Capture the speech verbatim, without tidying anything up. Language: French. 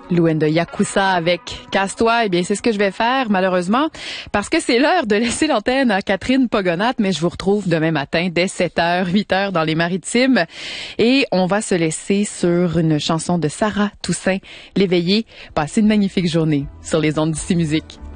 Louenda Yakuza avec Casse-toi, eh bien, c'est ce que je vais faire, malheureusement, parce que c'est l'heure de laisser l'antenne à Catherine Pogonat, mais je vous retrouve demain matin dès sept heures, huit heures dans les Maritimes. Et on va se laisser sur une chanson de Sarah Toussaint, L'Éveillé. Passez une magnifique journée sur les ondes d'Ici Musique.